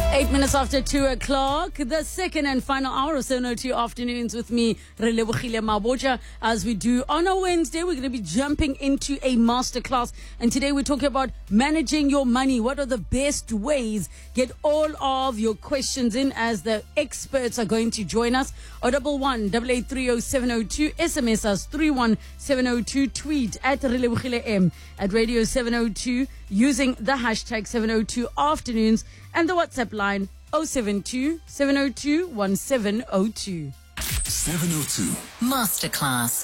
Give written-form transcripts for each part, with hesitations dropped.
8 minutes after 2 o'clock, the second and final hour of 702 Afternoons with me, Relebohile Maboja. As we do on a Wednesday, we're going to be jumping into a masterclass. And today we're talking about managing your money. What are the best ways? Get all of your questions in as the experts are going to join us. 011-883-0702, SMS us 31702, tweet at Relebohile M at Radio 702 using the hashtag 702 Afternoons. And the WhatsApp line 072-702-1702. 702 Masterclass.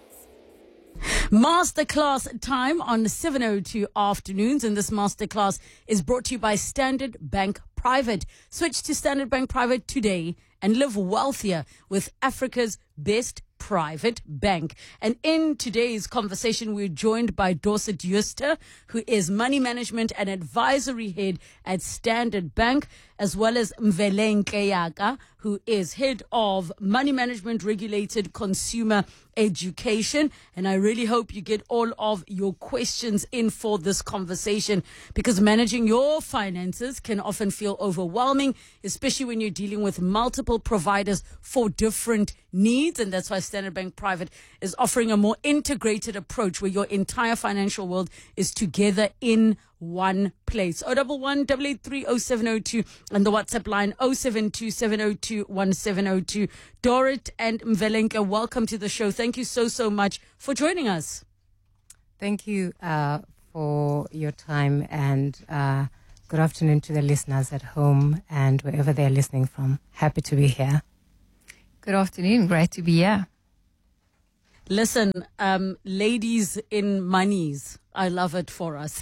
Masterclass time on 702 Afternoons, and this masterclass is brought to you by Standard Bank Private. Switch to Standard Bank Private today and live wealthier with Africa's best private bank. And in today's conversation, we're joined by Dorset Yuster, who is money management and advisory head at Standard Bank, as well as Mveleng Keyaka, who is head of money management regulated consumer education. And I really hope you get all of your questions in for this conversation, because managing your finances can often feel overwhelming, especially when you're dealing with multiple providers for different needs. And that's why Standard Bank Private is offering a more integrated approach where your entire financial world is together in one place. 011-883-0702 and the WhatsApp line 072-702-1702. Dorrit and Mvelenka, welcome to the show. Thank you so much for joining us. Thank you for your time, and good afternoon to the listeners at home and wherever they're listening from. Happy to be here. Good afternoon. Great to be here. Listen, ladies in monies, I love it for us.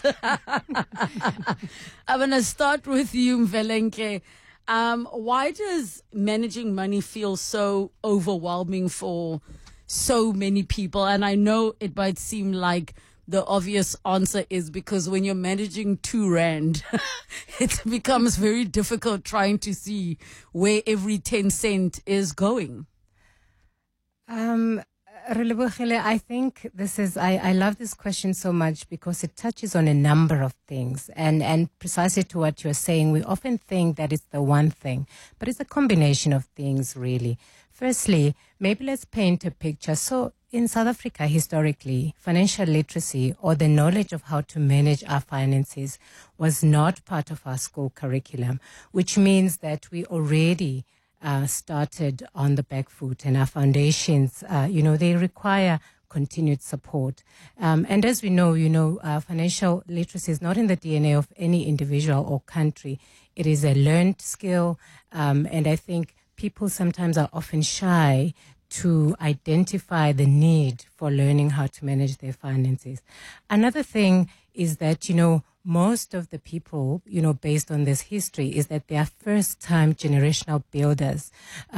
I'm going to start with you, Mvelenke. Why does managing money feel so overwhelming for so many people? And I know it might seem like the obvious answer is because when you're managing 2 rand, it becomes very difficult trying to see where every 10 cent is going. Relebohile, I think this is, I love this question so much because it touches on a number of things. And precisely to what you're saying, we often think that it's the one thing, but it's a combination of things, really. Firstly, maybe let's paint a picture. So in South Africa, historically, financial literacy, or the knowledge of how to manage our finances, was not part of our school curriculum, which means that we already started on the back foot, and our foundations, they require continued support. And as we know, financial literacy is not in the DNA of any individual or country. It is a learned skill, and I think people sometimes are often shy to identify the need for learning how to manage their finances. Another thing is that, most of the people, based on this history, is that they are first-time generational builders,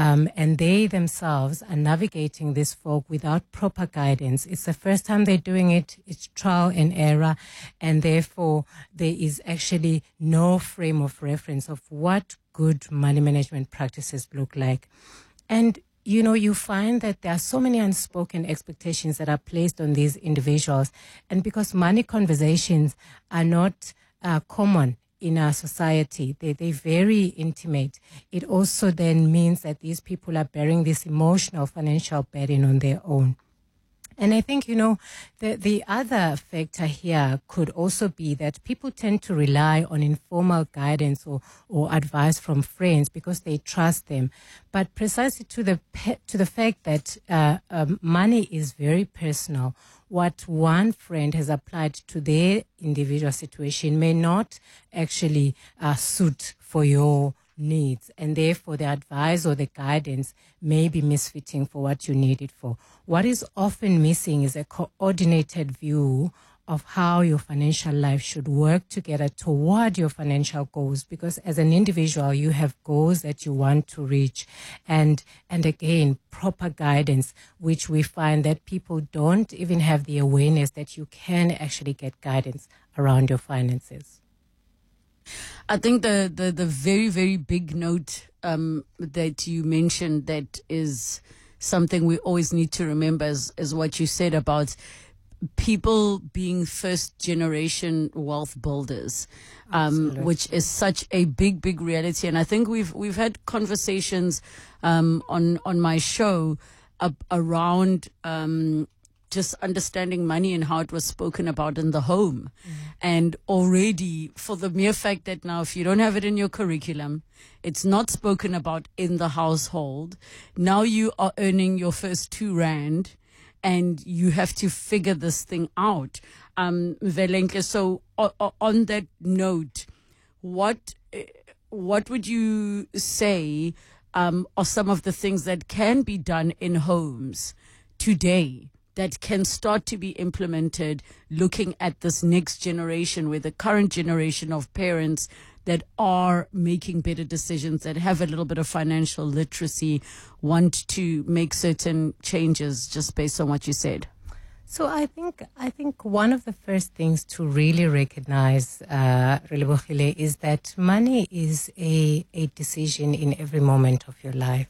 and they themselves are navigating this fog without proper guidance. It's the first time they're doing it. It's trial and error, and therefore there is actually no frame of reference of what good money management practices look like. And you find that there are so many unspoken expectations that are placed on these individuals. And because money conversations are not common in our society, they're very intimate, it also then means that these people are bearing this emotional financial burden on their own. And I think, the other factor here could also be that people tend to rely on informal guidance or advice from friends because they trust them. But precisely to the fact that money is very personal, what one friend has applied to their individual situation may not actually suit for your needs, and therefore the advice or the guidance may be misfitting for what you need it for. What is often missing is a coordinated view of how your financial life should work together toward your financial goals, because as an individual you have goals that you want to reach, and again, proper guidance, which we find that people don't even have the awareness that you can actually get guidance around your finances. I think the very, very big note that you mentioned that is something we always need to remember is what you said about people being first generation wealth builders, which is such a big reality. And I think we've had conversations on my show around just understanding money and how it was spoken about in the home. And already, for the mere fact that now if you don't have it in your curriculum, it's not spoken about in the household, now you are earning your first R2 and you have to figure this thing out. Velenke, so on that note, what would you say are some of the things that can be done in homes today that can start to be implemented, looking at this next generation, where the current generation of parents that are making better decisions, that have a little bit of financial literacy, want to make certain changes just based on what you said? So I think one of the first things to really recognize, Relebogile, is that money is a decision in every moment of your life.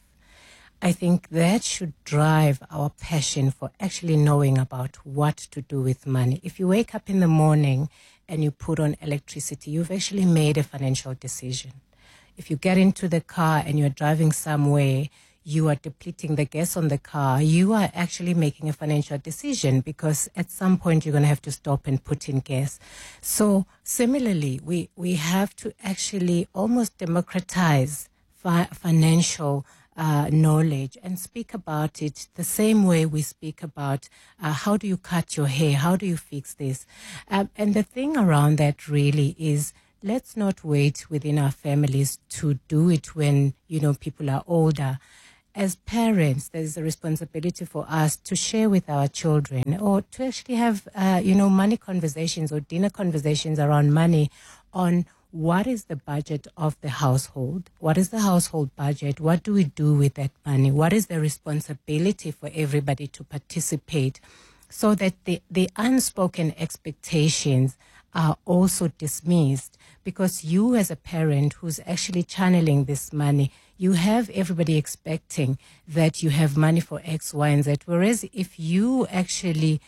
I think that should drive our passion for actually knowing about what to do with money. If you wake up in the morning and you put on electricity, you've actually made a financial decision. If you get into the car and you're driving somewhere, you are depleting the gas on the car, you are actually making a financial decision, because at some point you're going to have to stop and put in gas. So similarly, we have to actually almost democratize financial knowledge and speak about it the same way we speak about how do you cut your hair, how do you fix this. And the thing around that really is, let's not wait within our families to do it when, people are older. As parents, there is a responsibility for us to share with our children, or to actually have, money conversations or dinner conversations around money, on what is the budget of the household? What is the household budget? What do we do with that money? What is the responsibility for everybody to participate, so that the unspoken expectations are also dismissed? Because you, as a parent who's actually channeling this money, you have everybody expecting that you have money for X, Y, and Z. Whereas if you actually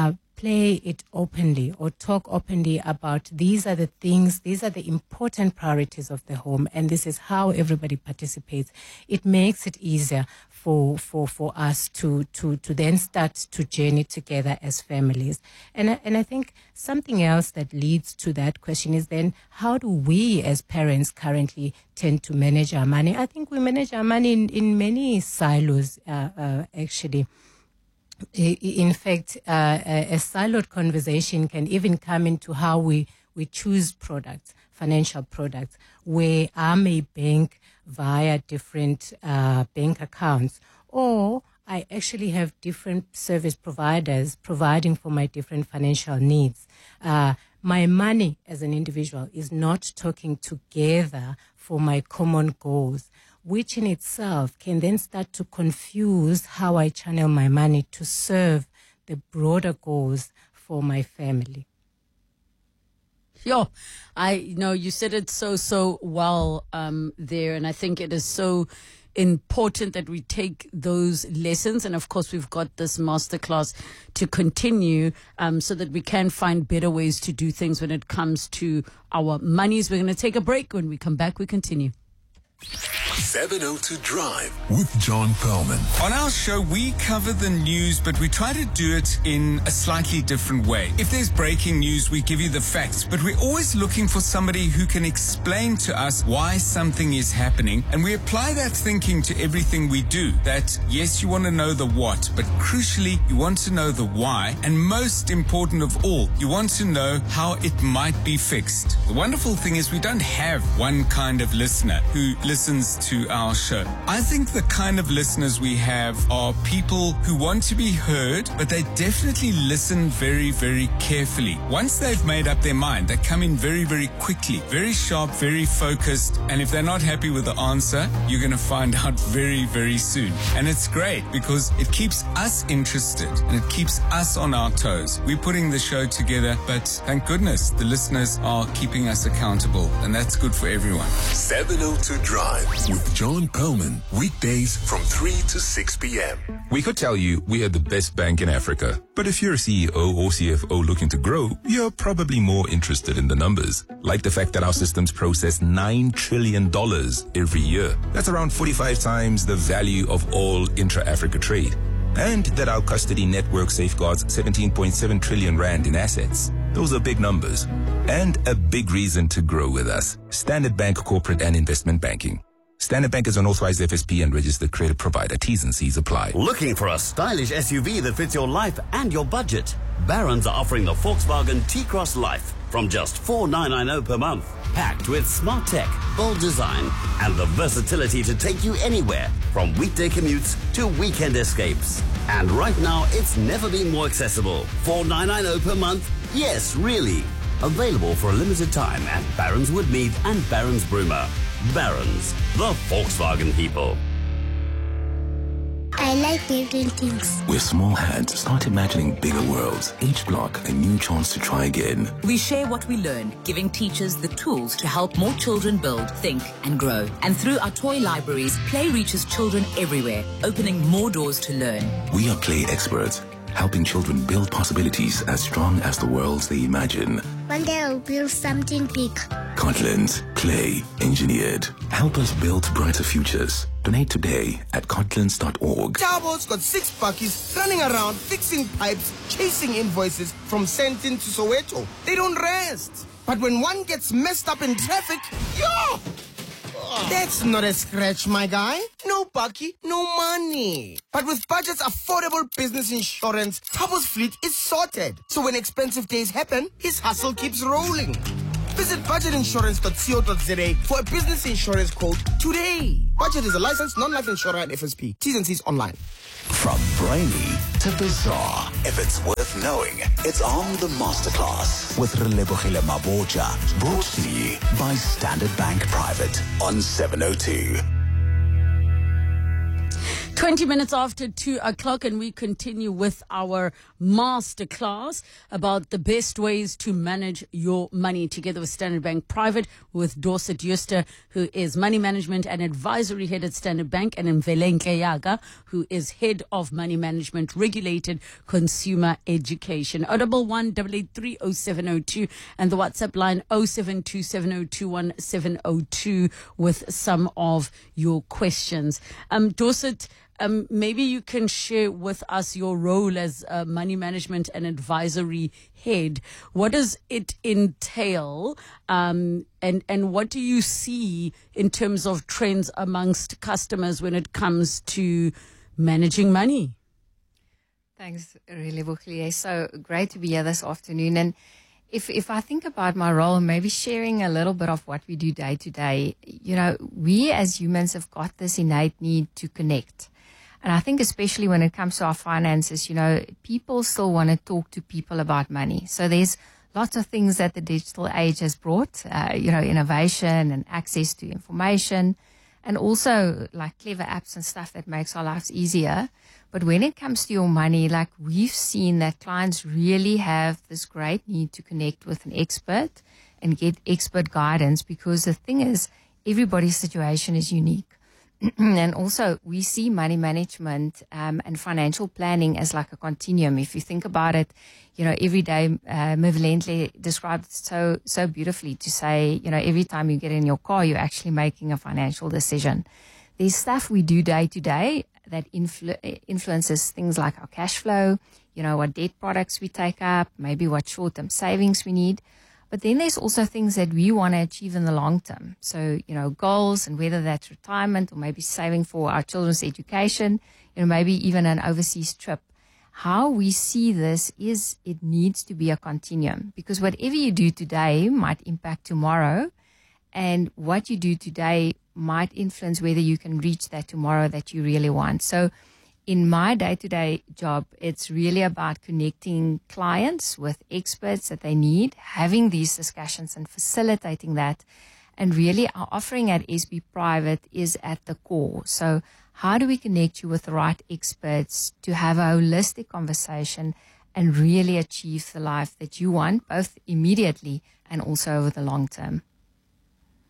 play it openly, or talk openly about, these are the things, these are the important priorities of the home, and this is how everybody participates, it makes it easier for us to then start to journey together as families. And I think something else that leads to that question is then, how do we as parents currently tend to manage our money? I think we manage our money in many silos, actually. In fact, a siloed conversation can even come into how we choose products, financial products, where I may bank via different bank accounts, or I actually have different service providers providing for my different financial needs. My money as an individual is not talking together for my common goals, which in itself can then start to confuse how I channel my money to serve the broader goals for my family. I know you said it so well there, and I think it is so important that we take those lessons, and of course we've got this masterclass to continue so that we can find better ways to do things when it comes to our monies. We're going to take a break. When we come back, we continue. 702 Drive with John Perlman. On our show, we cover the news, but we try to do it in a slightly different way. If there's breaking news, we give you the facts, but we're always looking for somebody who can explain to us why something is happening, and we apply that thinking to everything we do. That, yes, you want to know the what, but crucially, you want to know the why, and most important of all, you want to know how it might be fixed. The wonderful thing is we don't have one kind of listener who listens to our show. I think the kind of listeners we have are people who want to be heard, but they definitely listen very, very carefully. Once they've made up their mind, they come in very, very quickly, very sharp, very focused, and if they're not happy with the answer, you're going to find out very, very soon. And it's great because it keeps us interested and it keeps us on our toes. We're putting the show together, but thank goodness the listeners are keeping us accountable, and that's good for everyone. 702 Drive with with John Perlman. Weekdays from 3 to 6 p.m. We could tell you we are the best bank in Africa. But if you're a CEO or CFO looking to grow, you're probably more interested in the numbers. Like the fact that our systems process $9 trillion every year. That's around 45 times the value of all intra-Africa trade. And that our custody network safeguards 17.7 trillion rand in assets. Those are big numbers. And a big reason to grow with us. Standard Bank Corporate and Investment Banking. Standard Bank is an authorized FSP and registered credit provider. T's and C's apply. Looking for a stylish SUV that fits your life and your budget? Barron's are offering the Volkswagen T-Cross Life from just $4,990 per month. Packed with smart tech, bold design, and the versatility to take you anywhere, from weekday commutes to weekend escapes. And right now, it's never been more accessible. $4,990 per month? Yes, really. Available for a limited time at Barron's Woodmead and Barron's Broomer. Barron's, the Volkswagen people. I like building things. With small hands, start imagining bigger worlds. Each block, a new chance to try again. We share what we learn, giving teachers the tools to help more children build, think, and grow. And through our toy libraries, play reaches children everywhere, opening more doors to learn. We are play experts, helping children build possibilities as strong as the worlds they imagine. One day I'll build something big. Cortland, play engineered. Help us build brighter futures. Donate today at cortlands.org. Tabo's got 6 buckies running around fixing pipes, chasing invoices from Sentin to Soweto. They don't rest. But when one gets messed up in traffic, yo! That's not a scratch, my guy. No bucky, no money. But with Budget's affordable business insurance, Tabo's fleet is sorted. So when expensive days happen, his hustle keeps rolling. Visit budgetinsurance.co.za for a business insurance quote today. Budget is a licensed non-life insurer and FSP. T's and C's online. From brainy to bizarre, if it's worth knowing, it's on the Masterclass with Relebogile Maboja, brought to you by Standard Bank Private on 702. 20 minutes after 2 o'clock, and we continue with our masterclass about the best ways to manage your money, together with Standard Bank Private, with Dorset Juster, who is Money Management and Advisory Head at Standard Bank, and Mvelenke Yaga, who is Head of Money Management, Regulated Consumer Education. 011-883-0702 and the WhatsApp line 0727021702 with some of your questions. Dorset, maybe you can share with us your role as Money Management and Advisory Head. What does it entail, and what do you see in terms of trends amongst customers when it comes to managing money? Thanks, Relebogile. So great to be here this afternoon. And if I think about my role, maybe sharing a little bit of what we do day to day, you know, we as humans have got this innate need to connect. And I think especially when it comes to our finances, you know, people still want to talk to people about money. So there's lots of things that the digital age has brought, you know, innovation and access to information, and also like clever apps and stuff that makes our lives easier. But when it comes to your money, like we've seen that clients really have this great need to connect with an expert and get expert guidance, because the thing is, everybody's situation is unique. And also we see money management and financial planning as like a continuum. If you think about it, you know, every day, Mvelenke described it so beautifully to say, you know, every time you get in your car, you're actually making a financial decision. There's stuff we do day to day that influences things like our cash flow, you know, what debt products we take up, maybe what short-term savings we need. But then there's also things that we want to achieve in the long term. So, you know, goals, and whether that's retirement or maybe saving for our children's education, you know, maybe even an overseas trip. How we see this is it needs to be a continuum, because whatever you do today might impact tomorrow, and what you do today might influence whether you can reach that tomorrow that you really want. So in my day-to-day job, it's really about connecting clients with experts that they need, having these discussions and facilitating that. And really our offering at SB Private is at the core. So how do we connect you with the right experts to have a holistic conversation and really achieve the life that you want, both immediately and also over the long term?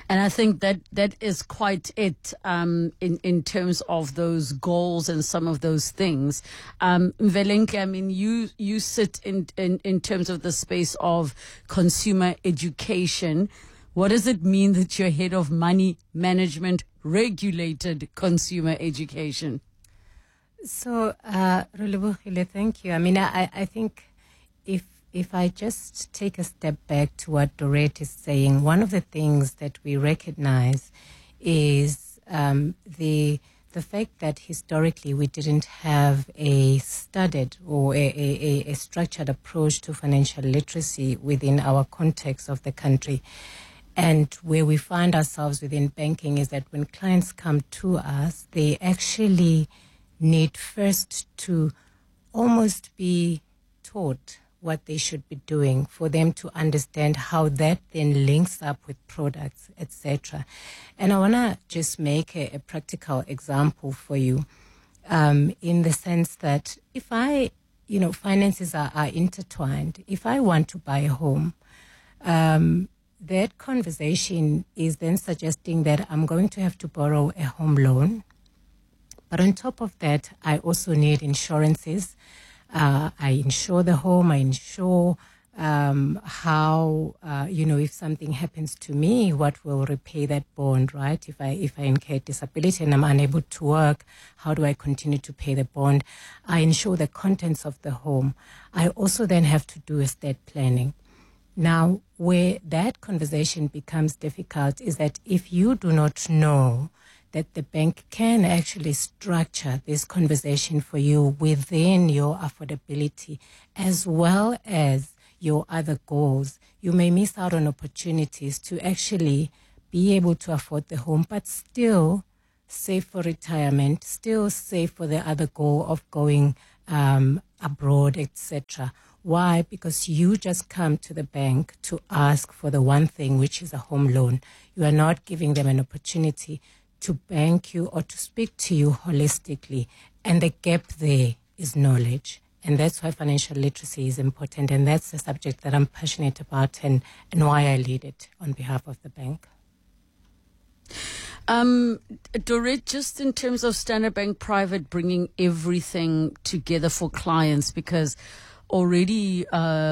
And I think that is quite it in terms of those goals and some of those things. Mvelenke, I mean, you sit in terms of the space of consumer education. What does it mean that you're head of money management regulated consumer education? So, Relebohile, thank you. I mean, I think if I just take a step back to what Dorette is saying, one of the things that we recognize is the fact that historically we didn't have a studied or a structured approach to financial literacy within our context of the country. And where we find ourselves within banking is that when clients come to us, they actually need first to almost be taught what they should be doing for them to understand how that then links up with products, etc. And I want to just make a practical example for you in the sense that if finances are intertwined. If I want to buy a home, that conversation is then suggesting that I'm going to have to borrow a home loan. But on top of that, I also need insurances. I insure the home. I insure if something happens to me, what will repay that bond, right? If I incur disability and I'm unable to work, how do I continue to pay the bond? I insure the contents of the home. I also then have to do estate planning. Now, where that conversation becomes difficult is that if you do not know that the bank can actually structure this conversation for you within your affordability as well as your other goals, you may miss out on opportunities to actually be able to afford the home, but still save for retirement, still save for the other goal of going abroad, etc. Why? Because you just come to the bank to ask for the one thing, which is a home loan. You are not giving them an opportunity to bank you or to speak to you holistically. And the gap there is knowledge. And that's why financial literacy is important. And that's the subject that I'm passionate about and why I lead it on behalf of the bank. Dorette, just in terms of Standard Bank Private bringing everything together for clients, because already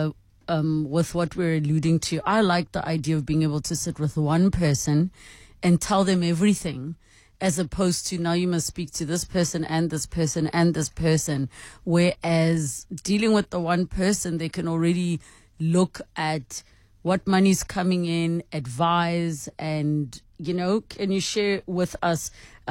with what we're alluding to, I like the idea of being able to sit with one person and tell them everything, as opposed to now you must speak to this person and this person and this person. Whereas dealing with the one person, they can already look at what money's coming in, advise, and, can you share with us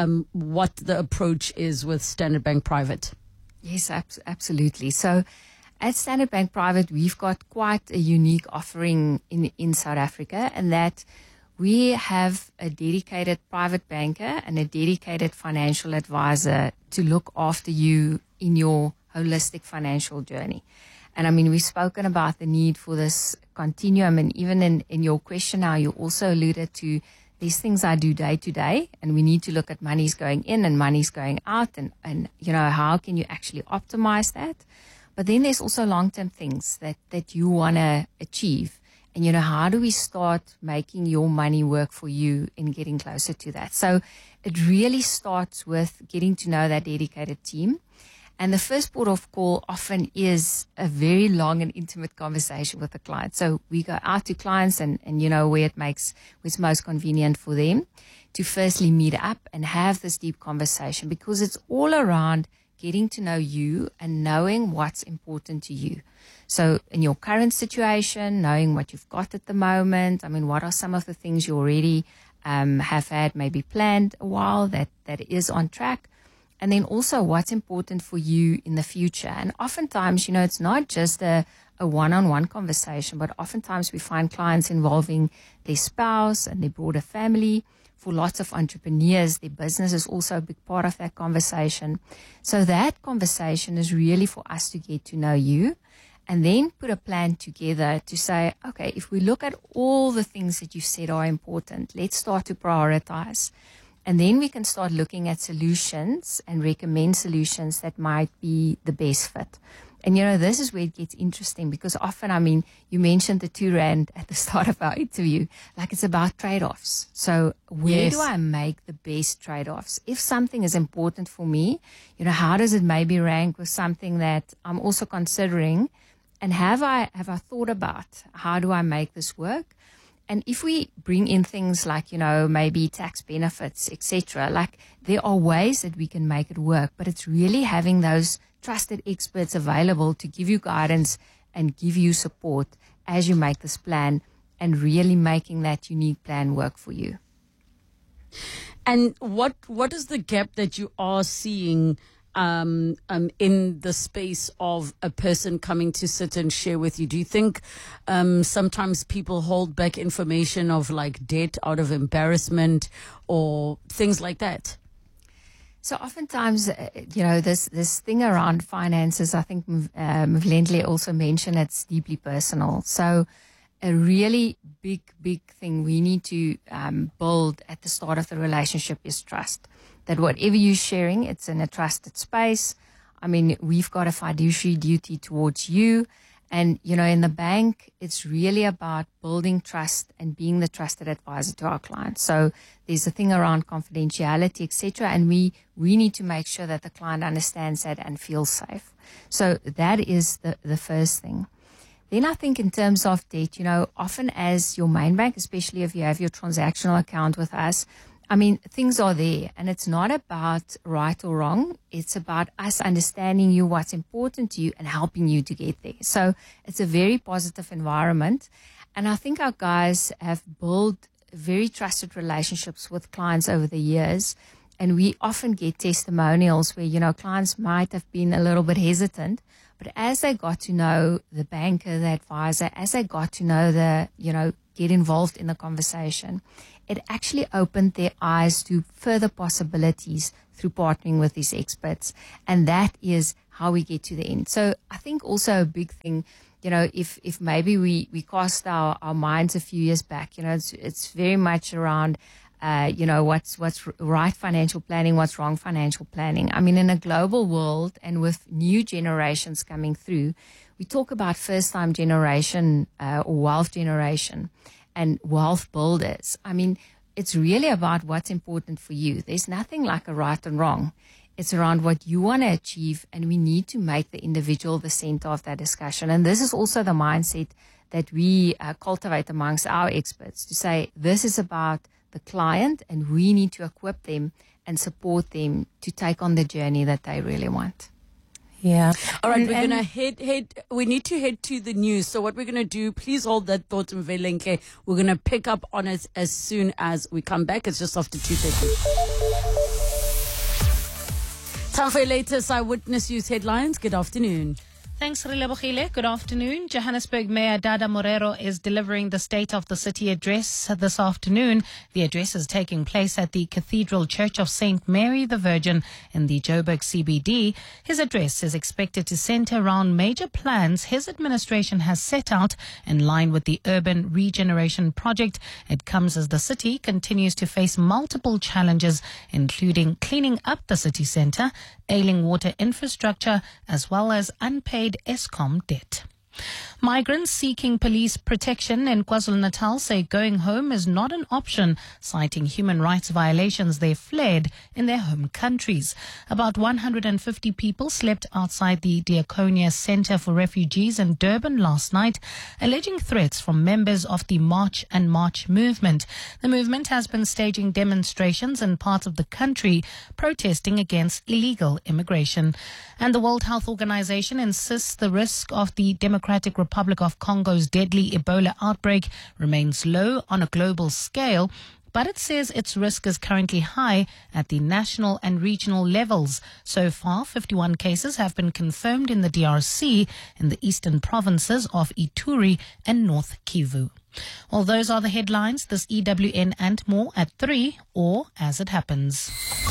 what the approach is with Standard Bank Private? Yes, absolutely. So at Standard Bank Private, we've got quite a unique offering in South Africa, and that we have a dedicated private banker and a dedicated financial advisor to look after you in your holistic financial journey. And I mean, we've spoken about the need for this continuum, and even in your question now, you also alluded to these things I do day to day, and we need to look at money's going in and money's going out, and how can you actually optimize that? But then there's also long-term things that you want to achieve. And, how do we start making your money work for you and getting closer to that? So it really starts with getting to know that dedicated team. And the first port of call often is a very long and intimate conversation with the client. So we go out to clients and where it's most convenient for them to firstly meet up and have this deep conversation, because it's all around getting to know you and knowing what's important to you. So in your current situation, knowing what you've got at the moment, I mean, what are some of the things you already have had maybe planned a while that is on track? And then also what's important for you in the future. And oftentimes, it's not just a one-on-one conversation, but oftentimes we find clients involving their spouse and their broader family. For lots of entrepreneurs, their business is also a big part of that conversation. So that conversation is really for us to get to know you and then put a plan together to say, okay, if we look at all the things that you said are important, let's start to prioritize. And then we can start looking at solutions and recommend solutions that might be the best fit. And, this is where it gets interesting because often, you mentioned the R2 at the start of our interview, like it's about trade-offs. So where do I make the best trade-offs? If something is important for me, how does it maybe rank with something that I'm also considering? And have I thought about how do I make this work? And if we bring in things like, maybe tax benefits, etc., like there are ways that we can make it work, but it's really having those trusted experts available to give you guidance and give you support as you make this plan and really making that unique plan work for you. And what is the gap that you are seeing in the space of a person coming to sit and share with you? Do you think sometimes people hold back information of like debt out of embarrassment or things like that? So oftentimes, this thing around finances, I think Mvlendle also mentioned, it's deeply personal. So a really big thing we need to build at the start of the relationship is trust. That whatever you're sharing, it's in a trusted space. We've got a fiduciary duty towards you. And, in the bank, it's really about building trust and being the trusted advisor to our clients. So there's a thing around confidentiality, etc. And we need to make sure that the client understands that and feels safe. So that is the first thing. Then I think in terms of debt, often as your main bank, especially if you have your transactional account with us, things are there, and it's not about right or wrong. It's about us understanding you, what's important to you, and helping you to get there. So it's a very positive environment. And I think our guys have built very trusted relationships with clients over the years. And we often get testimonials where, clients might have been a little bit hesitant, but as they got to know the banker, the advisor, as they got to know get involved in the conversation, it actually opened their eyes to further possibilities through partnering with these experts. And that is how we get to the end. So I think also a big thing, if maybe we cast our minds a few years back, it's very much around, what's right financial planning, what's wrong financial planning. In a global world and with new generations coming through, we talk about first-time generation or wealth generation and wealth builders. It's really about what's important for you. There's nothing like a right and wrong. It's around what you want to achieve, and we need to make the individual the center of that discussion. And this is also the mindset that we cultivate amongst our experts to say this is about the client, and we need to equip them and support them to take on the journey that they really want. Yeah. All right, we're going to we need to head to the news. So what we're going to do, please hold that thought, Mvelenke. We're going to pick up on it as soon as we come back. It's just after 2:30. Time for your latest Eyewitness News headlines. Good afternoon. Thanks, Relebogile. Good afternoon. Johannesburg Mayor Dada Morero is delivering the State of the City address this afternoon. The address is taking place at the Cathedral Church of St. Mary the Virgin in the Joburg CBD. His address is expected to center around major plans his administration has set out in line with the Urban Regeneration Project. It comes as the city continues to face multiple challenges, including cleaning up the city centre, ailing water infrastructure, as well as unpaid Eskom debt. Migrants seeking police protection in KwaZulu-Natal say going home is not an option, citing human rights violations they fled in their home countries. About 150 people slept outside the Diakonia Centre for Refugees in Durban last night, alleging threats from members of the March and March movement. The movement has been staging demonstrations in parts of the country protesting against illegal immigration. And the World Health Organization insists the risk of the Democratic Republic of Congo's deadly Ebola outbreak remains low on a global scale, but it says its risk is currently high at the national and regional levels. So far, 51 cases have been confirmed in the DRC in the eastern provinces of Ituri and North Kivu. Well, those are the headlines. This EWN and more at 3 or as it happens.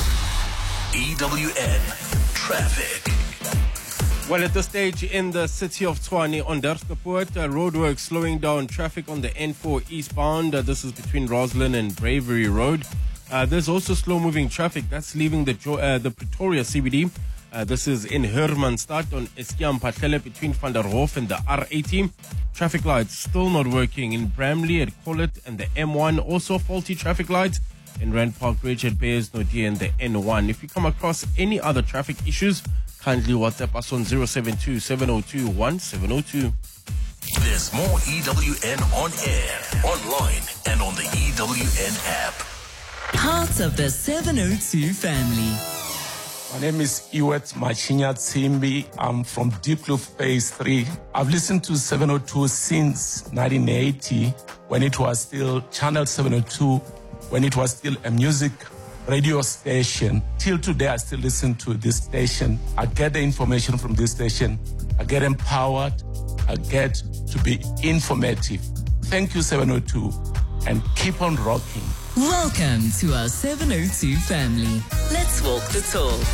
EWN Traffic. Well, at this stage in the city of Tshwane on Derskaport, roadworks slowing down traffic on the N4 eastbound. This is between Roslyn and Bravery Road. There's also slow-moving traffic that's leaving the Pretoria CBD This is in Hermanstad on Eskiam Patlele between Van der Hof and the R18. Traffic lights still not working in Bramley at Collet and the M1. Also faulty traffic lights in Rand Park Bridge at Bayers Nodie and the N1. If you come across any other traffic issues, kindly WhatsApp us on 072-702-1702. There's more EWN on air, online, and on the EWN app. Part of the 702 family. My name is Iwet Machinya Tsimbi. I'm from Deep Kloof Phase 3. I've listened to 702 since 1980, when it was still Channel 702, when it was still a music radio station. Till today, I still listen to this station. I get the information from this station. I get empowered. I get to be informative. Thank you, 702, and keep on rocking. Welcome to our 702 family. Let's walk the talk.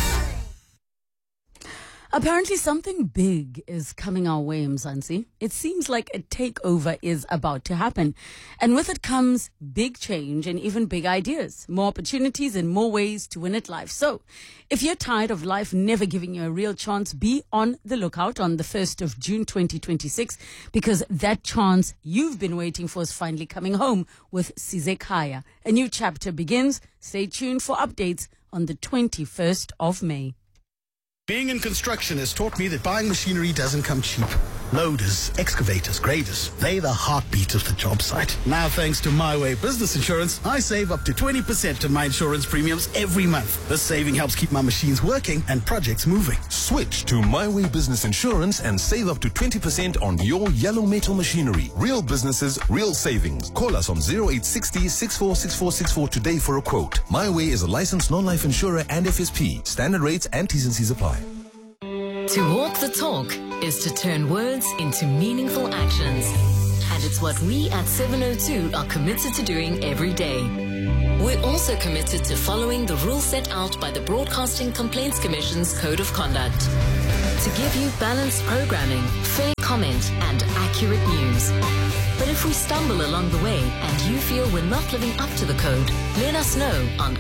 Apparently something big is coming our way, Mzansi. It seems like a takeover is about to happen. And with it comes big change and even big ideas, more opportunities and more ways to win at life. So if you're tired of life never giving you a real chance, be on the lookout on the 1st of June 2026, because that chance you've been waiting for is finally coming home with Sizekaya. A new chapter begins. Stay tuned for updates on the 21st of May. Being in construction has taught me that buying machinery doesn't come cheap. Loaders, excavators, graders, they're the heartbeat of the job site. Now, thanks to My Way Business Insurance, I save up to 20% of my insurance premiums every month. This saving helps keep my machines working and projects moving. Switch to My Way Business Insurance and save up to 20% on your yellow metal machinery. Real businesses, real savings. Call us on 0860 646464 today for a quote. My Way is a licensed non-life insurer and FSP. Standard rates and T's and C's apply. To walk the talk is to turn words into meaningful actions. And it's what we at 702 are committed to doing every day. We're also committed to following the rules set out by the Broadcasting Complaints Commission's Code of Conduct. To give you balanced programming, fair comment, and accurate news. But if we stumble along the way and you feel we're not living up to the code, let us know on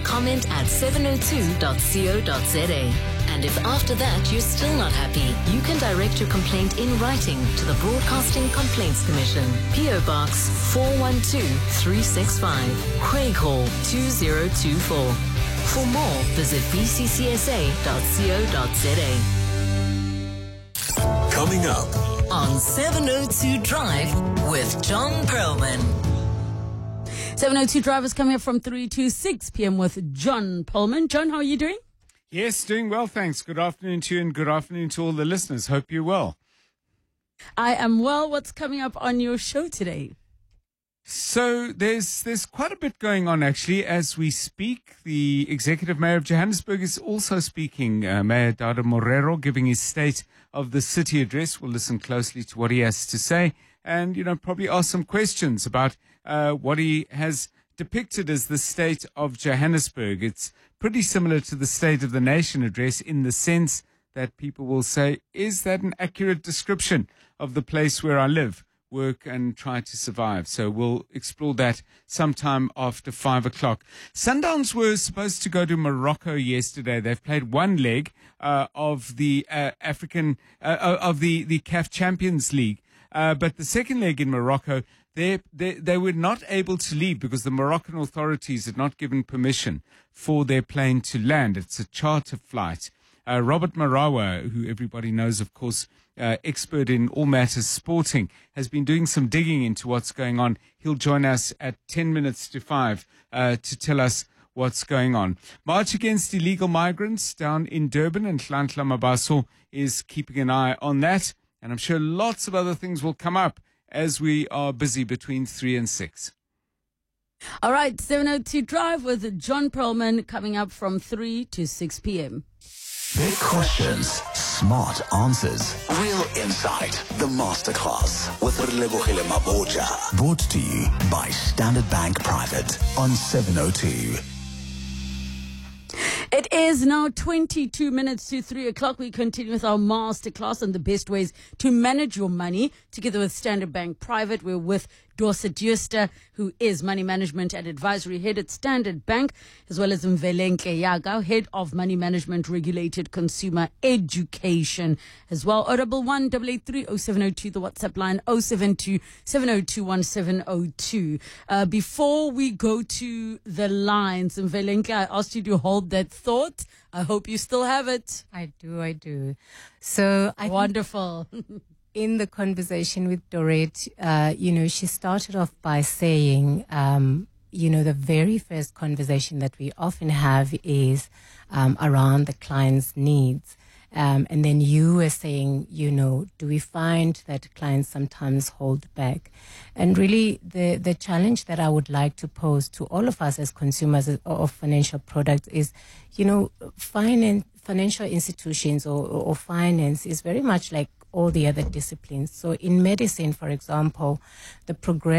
comment@702.co.za. And if after that you're still not happy, you can direct your complaint in writing to the Broadcasting Complaints Commission, PO Box 412365, Craig Hall 2024. For more, visit bccsa.co.za. Coming up on 702 Drive with John Perlman. 702 Drive is coming up from 3 to 6 p.m. with John Perlman. John, how are you doing? Yes, doing well, thanks. Good afternoon to you and good afternoon to all the listeners. Hope you're well. I am well. What's coming up on your show today? So there's quite a bit going on, actually, as we speak. The Executive Mayor of Johannesburg is also speaking, Mayor Dada Morero, giving his State of the City address. We'll listen closely to what he has to say and, probably ask some questions about what he has depicted as the state of Johannesburg. It's pretty similar to the State of the Nation address in the sense that people will say, is that an accurate description of the place where I live, work and try to survive? So we'll explore that sometime after 5 o'clock. Sundowns were supposed to go to Morocco yesterday. They've played one leg of the the CAF Champions League. But the second leg in Morocco, they were not able to leave because the Moroccan authorities had not given permission for their plane to land. It's a charter flight. Robert Marawa, who everybody knows, of course, expert in all matters sporting, has been doing some digging into what's going on. He'll join us at 10 minutes to 5 to tell us what's going on. March Against Illegal Migrants down in Durban, and Nhlanhla Mabaso is keeping an eye on that. And I'm sure lots of other things will come up as we are busy between 3 and 6. All right, 702 Drive with John Perlman coming up from 3 to 6 p.m. Big questions, smart answers, real insight. The Masterclass with Relebohile Maboja. Brought to you by Standard Bank Private on 702. It is now 22 minutes to 3 o'clock. We continue with our masterclass on the best ways to manage your money together with Standard Bank Private. We're with Dorset Jooste, who is Money Management and Advisory Head at Standard Bank, as well as Mvelenhle Yaga, Head of Money Management Regulated Consumer Education as well. 011 883 0702, the WhatsApp line 072 702 1702. Before we go to the lines, Mvelenhle, I asked you to hold that thought. I hope you still have it. I do. So wonderful. In the conversation with Dorette, she started off by saying, the very first conversation that we often have is around the client's needs. And then you were saying, do we find that clients sometimes hold back? And really the challenge that I would like to pose to all of us as consumers of financial products is, financial institutions or finance is very much like all the other disciplines. So in medicine, for example, the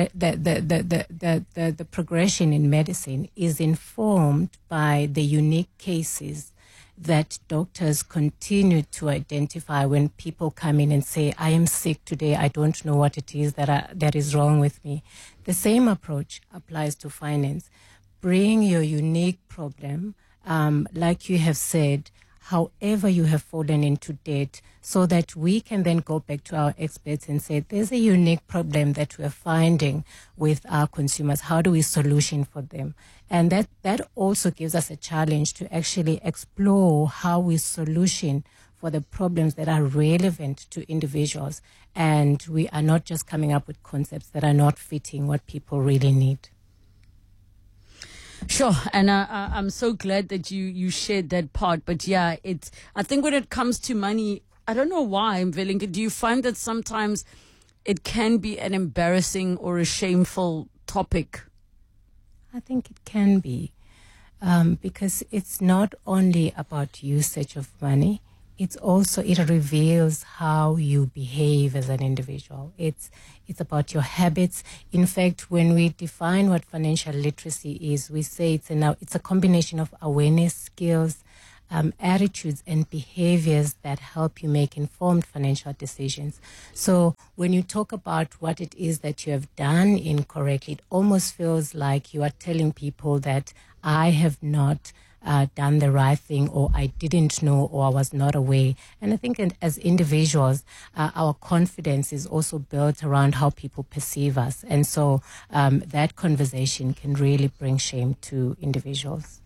progression in medicine is informed by the unique cases that doctors continue to identify when people come in and say, I am sick today, I don't know what it is that is wrong with me. The same approach applies to finance. Bring your unique problem, like you have said, however you have fallen into debt, so that we can then go back to our experts and say, there's a unique problem that we're finding with our consumers. How do we solution for them? And that also gives us a challenge to actually explore how we solution for the problems that are relevant to individuals. And we are not just coming up with concepts that are not fitting what people really need. Sure, and I'm so glad that you shared that part. But yeah, I think when it comes to money, I don't know why, Mvelenhle, do you find that sometimes it can be an embarrassing or a shameful topic? I think it can be, because it's not only about usage of money. It reveals how you behave as an individual. It's about your habits. In fact, when we define what financial literacy is, we say it's a combination of awareness, skills, attitudes and behaviors that help you make informed financial decisions. So when you talk about what it is that you have done incorrectly, it almost feels like you are telling people that I have not done the right thing, or I didn't know, or I was not aware. And I think as individuals, our confidence is also built around how people perceive us. And so that conversation can really bring shame to individuals.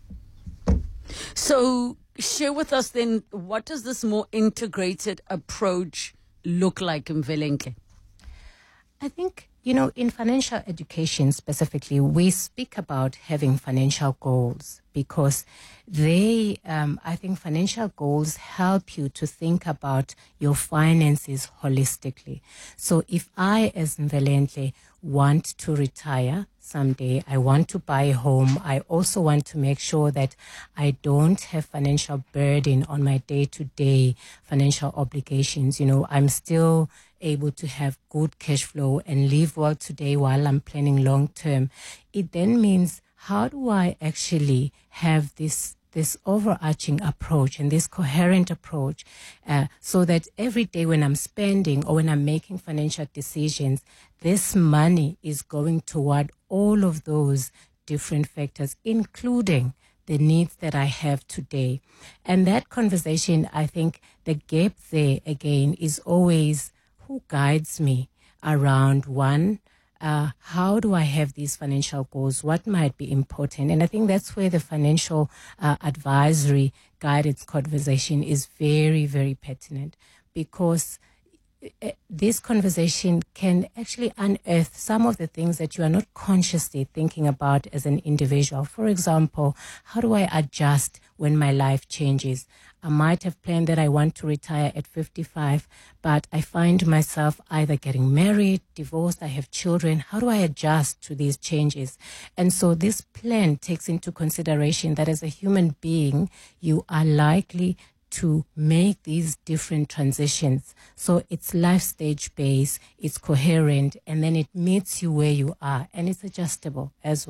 So share with us then, what does this more integrated approach look like, Mvelenhle? I think, in financial education specifically, we speak about having financial goals because I think financial goals help you to think about your finances holistically. So if I, as Mvelenhle, want to retire someday, I want to buy a home, I also want to make sure that I don't have financial burden on my day-to-day financial obligations. I'm still able to have good cash flow and live well today while I'm planning long term. It then means, how do I actually have this overarching approach and this coherent approach so that every day when I'm spending or when I'm making financial decisions, this money is going toward all of those different factors, including the needs that I have today. And that conversation, I think the gap there again is always, who guides me around one, how do I have these financial goals? What might be important? And I think that's where the financial advisory guidance conversation is very, very pertinent, because this conversation can actually unearth some of the things that you are not consciously thinking about as an individual. For example, how do I adjust when my life changes? I might have planned that I want to retire at 55, but I find myself either getting married, divorced, I have children. How do I adjust to these changes? And so this plan takes into consideration that as a human being, you are likely to make these different transitions. So it's life stage based, it's coherent, and then it meets you where you are, and it's adjustable as well.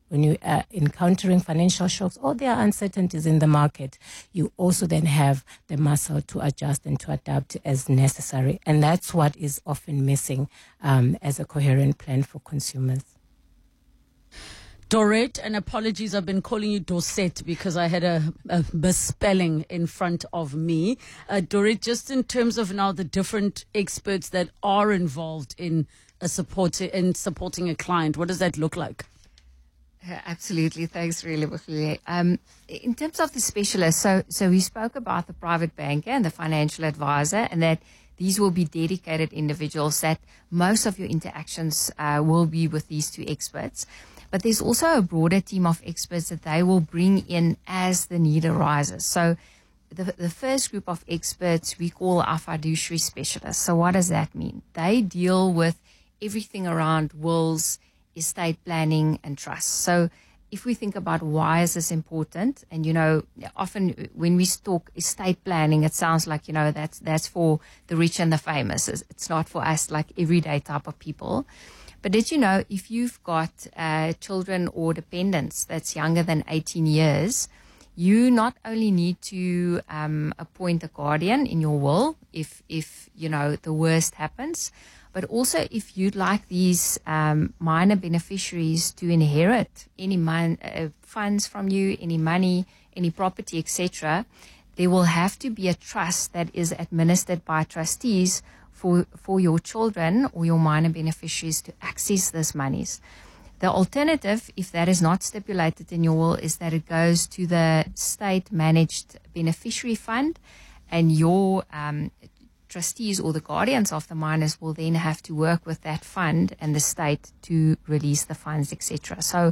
when you are encountering financial shocks or there are uncertainties in the market, you also then have the muscle to adjust and to adapt as necessary. And that's what is often missing as a coherent plan for consumers. Dorette, and apologies, I've been calling you Dorset because I had a misspelling in front of me. Dorette, just in terms of now the different experts that are involved in supporting a client, what does that look like? Absolutely. Thanks, really. In terms of the specialists, so we spoke about the private banker and the financial advisor, and that these will be dedicated individuals, that most of your interactions will be with these two experts. But there's also a broader team of experts that they will bring in as the need arises. So the first group of experts we call our fiduciary specialists. So what does that mean? They deal with everything around wills, estate planning, and trust. So if we think about why is this important, and often when we talk estate planning, it sounds like that's for the rich and the famous. It's not for us, like everyday type of people. But did you know, if you've got children or dependents that's younger than 18 years, you not only need to appoint a guardian in your will if the worst happens, but also if you'd like these minor beneficiaries to inherit any funds from you, any money, any property, etc., there will have to be a trust that is administered by trustees for your children or your minor beneficiaries to access these monies. The alternative, if that is not stipulated in your will, is that it goes to the state-managed beneficiary fund, and your trustees or the guardians of the minors will then have to work with that fund and the state to release the funds, etc. So,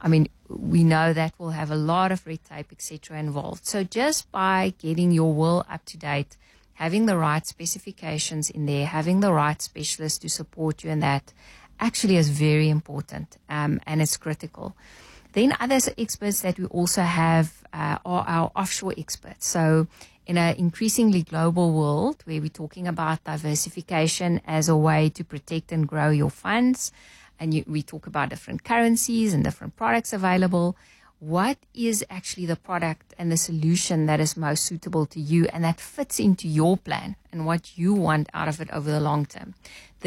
we know that will have a lot of red tape, etc. involved. So just by getting your will up to date, having the right specifications in there, having the right specialists to support you in that, actually is very important, and it's critical. Then other experts that we also have are our offshore experts. So in an increasingly global world where we're talking about diversification as a way to protect and grow your funds, and we talk about different currencies and different products available, what is actually the product and the solution that is most suitable to you and that fits into your plan and what you want out of it over the long term?